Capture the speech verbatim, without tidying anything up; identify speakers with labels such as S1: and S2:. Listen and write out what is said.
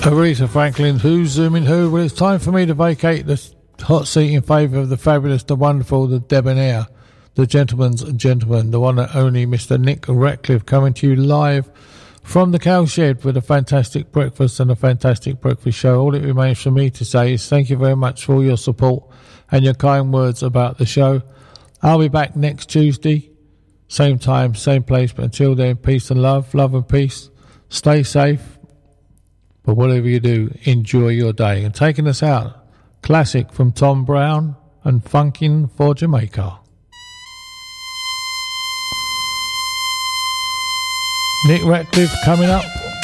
S1: Aretha Franklin, who's zooming who? Well, it's time for me to vacate the hot seat in favour of the fabulous, the wonderful, the debonair, the gentleman's gentleman, the one and only Mister Nick Ratcliffe, coming to you live from the cowshed with a fantastic breakfast and a fantastic breakfast show. All it remains for me to say is thank you very much for all your support and your kind words about the show. I'll be back next Tuesday, same time, same place, but until then, peace and love, love and peace. Stay safe, but whatever you do, enjoy your day. And taking us out, classic from Tom Brown and Funkin' for Jamaica. Nick Ratcliffe coming up.